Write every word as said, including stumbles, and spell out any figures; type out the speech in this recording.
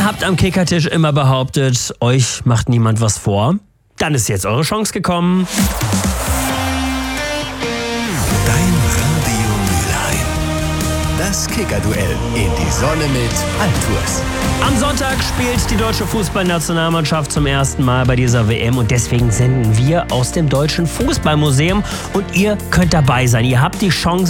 habt am Kickertisch immer behauptet, euch macht niemand was vor. Dann ist jetzt eure Chance gekommen. Dein Radio Mülheim. Das Kickerduell in die Sonne mit Altours. Am Sonntag spielt die deutsche Fußballnationalmannschaft zum ersten Mal bei dieser W M und deswegen senden wir aus dem Deutschen Fußballmuseum und ihr könnt dabei sein. Ihr habt die Chance,